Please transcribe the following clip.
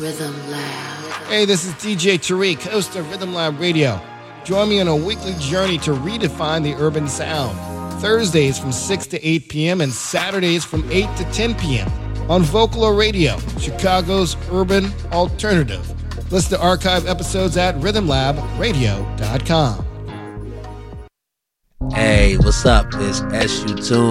Rhythm Lab. Hey, this is DJ Tariq, host of Rhythm Lab Radio. Join me on a weekly journey to redefine the urban sound. Thursdays from 6 to 8 p.m. and Saturdays from 8 to 10 p.m. on Vocalo Radio, Chicago's urban alternative. Listen to archive episodes at rhythmlabradio.com. Hey, what's up? It's SU Tune.